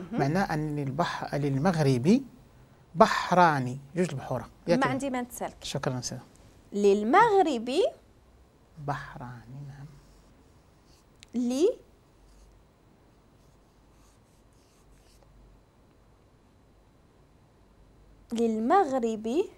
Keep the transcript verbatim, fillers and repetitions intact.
معناه أن البحر للمغرب بحران، جوج البحورة. ما عندي ما نتسالك. شكرا سيدة. للمغرب بحران. نعم. لي للمغرب